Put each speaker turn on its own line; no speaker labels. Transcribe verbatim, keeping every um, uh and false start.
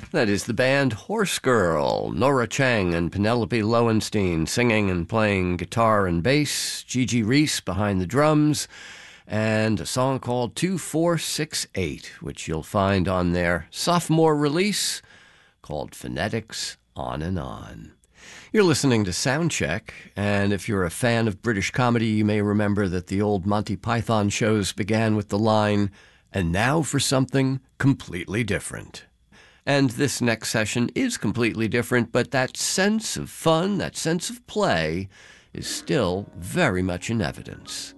That is the band Horse Girl, Nora Chang and Penelope Lowenstein singing and playing guitar and bass, Gigi Reese behind the drums, and a song called two four six eight, which you'll find on their sophomore release called Phonetics On and On. You're listening to Soundcheck, and if you're a fan of British comedy, you may remember that the old Monty Python shows began with the line, "And now for something completely different." And this next session is completely different, but that sense of fun, that sense of play, is still very much in evidence.